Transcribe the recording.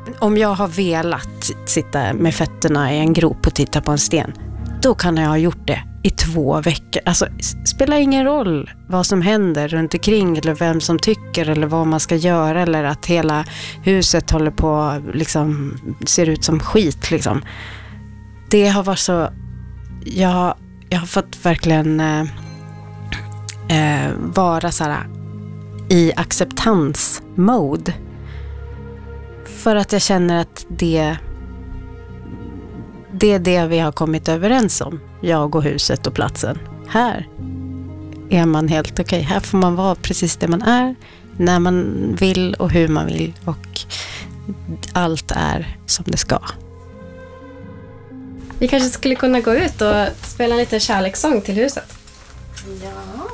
Om jag har velat sitta med fötterna i en grop och titta på en sten, då kan jag ha gjort det i 2 veckor. Alltså, spelar ingen roll vad som händer runt omkring eller vem som tycker eller vad man ska göra eller att hela huset håller på liksom ser ut som skit liksom. Det har varit så jag har fått verkligen vara så här i acceptans-mode. För att jag känner att det är det vi har kommit överens om. Jag och huset och platsen. Här är man helt okej. Här får man vara precis det man är. När man vill och hur man vill. Och allt är som det ska. Vi kanske skulle kunna gå ut och spela en liten kärlekssång till huset. Ja.